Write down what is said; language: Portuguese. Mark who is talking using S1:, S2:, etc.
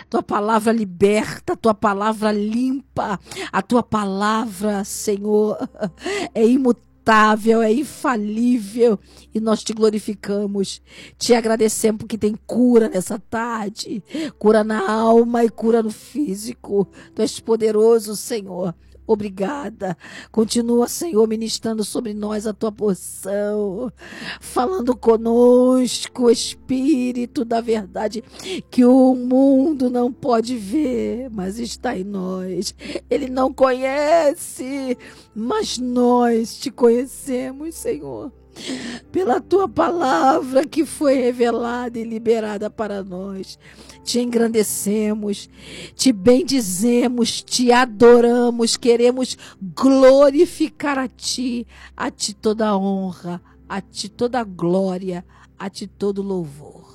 S1: Tua palavra liberta, tua palavra limpa, a tua palavra, Senhor, é imutável, é infalível, e nós te glorificamos, te agradecemos porque tem cura nessa tarde, cura na alma e cura no físico. Tu és poderoso, Senhor. Obrigada. Continua, Senhor, ministrando sobre nós a tua porção, falando conosco, Espírito da verdade, que o mundo não pode ver, mas está em nós. Ele não conhece, mas nós te conhecemos, Senhor, pela tua palavra que foi revelada e liberada para nós. Te engrandecemos, te bendizemos, te adoramos, queremos glorificar a ti toda a honra, a ti toda a glória, a ti todo o louvor.